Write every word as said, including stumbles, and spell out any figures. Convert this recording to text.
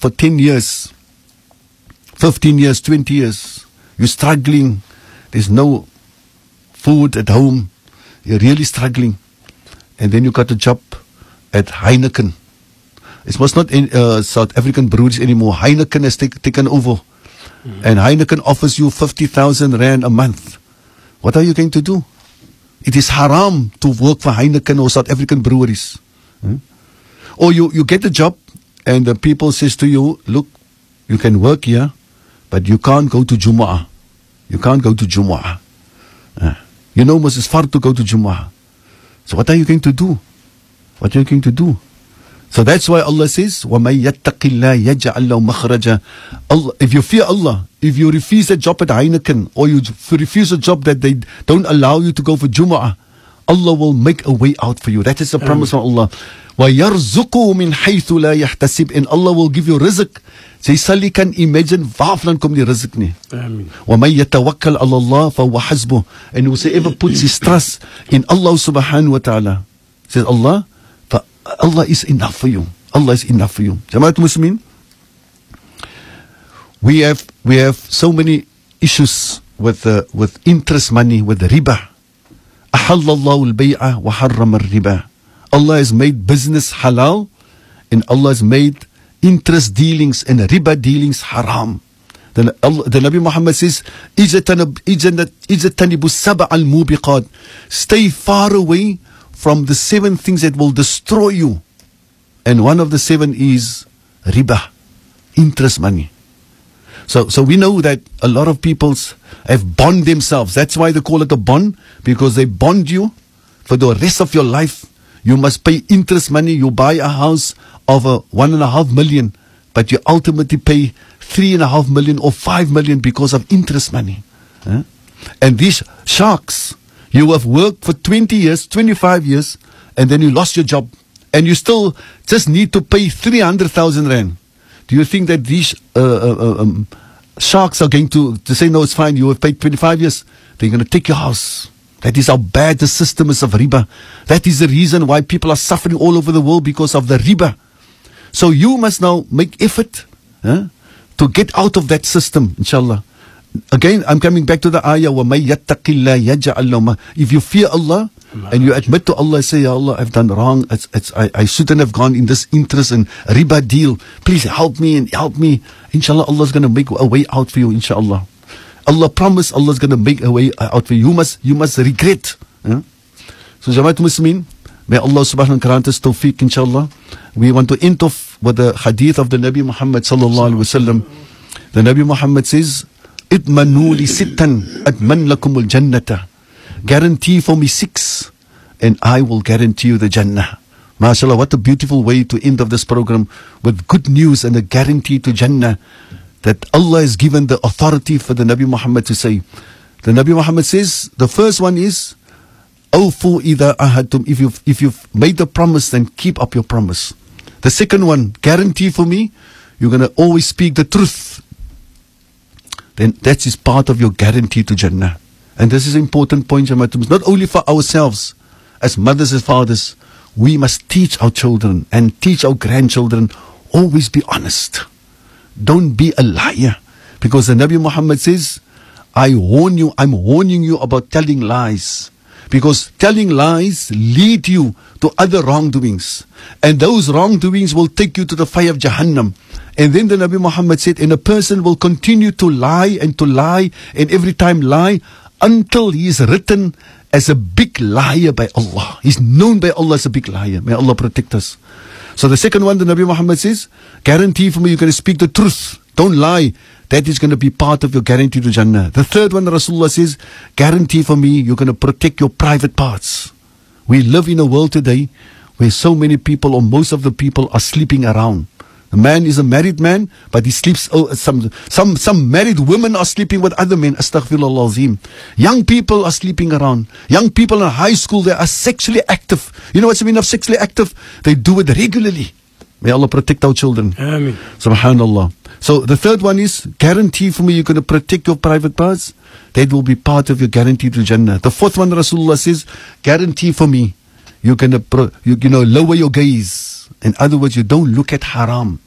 for ten years, fifteen years, twenty years. You're struggling. There's no food at home. You're really struggling. And then you got a job at Heineken. It was not in uh, South African breweries anymore. Heineken has take, taken over. Mm-hmm. And Heineken offers you fifty thousand rand a month. What are you going to do? It is haram to work for Heineken or South African breweries. Hmm? Or you, you get a job and the people says to you, look, you can work here, but you can't go to Jumu'ah. You can't go to Jumu'ah. Uh, you know, it's far to go to Jumu'ah. So what are you going to do? What are you going to do? So that's why Allah says, وَمَن يَتَّقِ اللَّهِ يَجْعَلْ لَهُ مَخْرَجًا. Allah, if you fear Allah, if you refuse a job at Heineken, or you refuse a job that they don't allow you to go for Jumu'ah, Allah will make a way out for you. That is a promise from Allah. وَيَرْزُقُهُ مِنْ حَيْثُ لَا يَحْتَسِبْ. And Allah will give you rizq. Jy sal nie kan imagine waarvan kom die rizq nie. Amen. وَمَن يَتَوَكَّلْ عَلَى اللَّهِ فَهُوَ حَسْبُهُ. And whosoever puts his trust in Allah subhanahu wa ta'ala, says Allah, Allah is enough for you. Allah is enough for you. Jamaat Muslimin, we have we have so many issues with uh, with interest money, with riba. Ahallallahu al-bay'a wa harrama al-riba. Allah has made business halal, and Allah has made interest dealings and riba dealings haram. Then Allah, the Nabi Muhammad says, "Ijtanibu sab'a al-mubiqat." Stay far away from the seven things that will destroy you. And one of the seven is riba, interest money. So so we know that a lot of people have bond themselves. That's why they call it a bond, because they bond you for the rest of your life. You must pay interest money. You buy a house of a one and a half million, but you ultimately pay three and a half million or five million because of interest money. Huh? And these sharks, you have worked for twenty years, twenty-five years, and then you lost your job. And you still just need to pay three hundred thousand rand. Do you think that these uh, uh, um, sharks are going to, to say, no, it's fine, you have paid twenty-five years. They're going to take your house. That is how bad the system is of riba. That is the reason why people are suffering all over the world, because of the riba. So you must now make effort huh, to get out of that system, inshallah. Again, I'm coming back to the ayah, وَمَن يَتَّقِ اللَّهِ يَجْعَلْ لَهُ. If you fear Allah and you admit to Allah, say, Ya Allah, I've done wrong. It's, it's, I, I shouldn't have gone in this interest and riba deal. Please help me and help me. Inshallah, Allah's going to make a way out for you, inshallah. Allah promised Allah's going to make a way out for you. You must, you must regret. Huh? So, Jamaat Muslimin, may Allah subhanahu wa ta'ala grant us tawfiq, inshallah. We want to end off with the hadith of the Nabi Muhammad sallallahu alaihi wasallam. The Nabi Muhammad says, Idmanu li sittan adman lakumul jannata. Guarantee for me six, and I will guarantee you the Jannah. MashaAllah, what a beautiful way to end of this program, with good news and a guarantee to Jannah, that Allah has given the authority for the Nabi Muhammad to say. The Nabi Muhammad says, the first one is, Awfu idha ahadtum. If you've, if you've made the promise, then keep up your promise. The second one, guarantee for me, you're going to always speak the truth. Then that is part of your guarantee to Jannah. And this is an important point, Jamaat. Not only for ourselves, as mothers and fathers, we must teach our children and teach our grandchildren, always be honest. Don't be a liar. Because the Nabi Muhammad says, I warn you, I'm warning you about telling lies. Because telling lies lead you to other wrongdoings. And those wrongdoings will take you to the fire of Jahannam. And then the Nabi Muhammad said, and a person will continue to lie and to lie and every time lie until he is written as a big liar by Allah. He's known by Allah as a big liar. May Allah protect us. So the second one, the Nabi Muhammad says, guarantee for me you're going to speak the truth. Don't lie. That is going to be part of your guarantee to Jannah. The third one, Rasulullah says, guarantee for me you're going to protect your private parts. We live in a world today where so many people, or most of the people, are sleeping around. The man is a married man, but he sleeps, oh, some, some, some married women are sleeping with other men. Astaghfirullah azim. Young people are sleeping around. Young people in high school, they are sexually active. You know what's the meaning of sexually active? They do it regularly. May Allah protect our children. Ameen. Subhanallah. So the third one is, guarantee for me you're going to protect your private parts. That will be part of your guarantee to Jannah. The fourth one, Rasulullah says, guarantee for me you're going to, you, you know, lower your gaze. In other words, you don't look at haram.